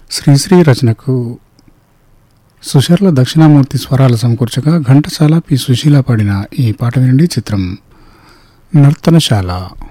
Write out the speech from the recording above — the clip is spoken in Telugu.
శ్రీశ్రీ రచనకు సుశర్ల దక్షిణామూర్తి స్వరాలు సమకూర్చగా ఘంటసాల పి సుశీల పాడిన ఈ పాట వినండి. చిత్రం నర్తనశాల.